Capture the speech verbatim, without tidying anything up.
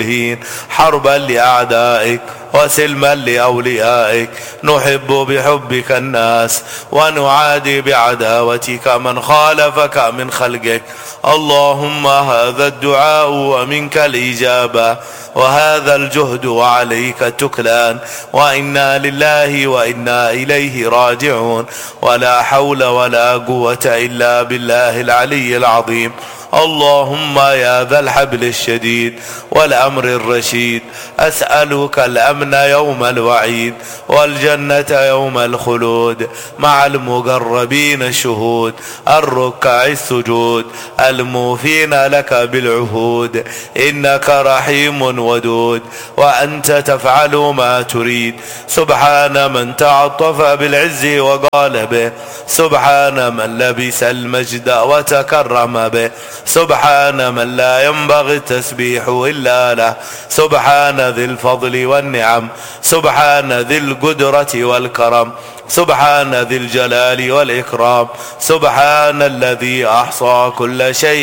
حربا لأعدائك وسلما لأوليائك. نحب بحبك الناس ونعادي بعداوتك من خالفك من خلقك. اللهم هذا الدعاء ومنك الإجابة، وهذا الجهد وعليك التكلان، وإنا لله وإنا إليه راجعون، ولا حول ولا قوة إلا بالله العلي العظيم. اللهم يا ذا الحبل الشديد والأمر الرشيد، أسألك الأمن يوم الوعيد والجنة يوم الخلود مع المقربين الشهود الركع السجود الموفين لك بالعهود. إنك رحيم ودود وأنت تفعل ما تريد. سبحان من تعطف بالعز وقال به، سبحان من لبس المجد وتكرم به، سبحان من لا ينبغي التسبيح إلا له، سبحان ذي الفضل والنعم، سبحان ذي القدرة والكرم، سبحان ذي الجلال والإكرام، سبحان الذي أحصى كل شيء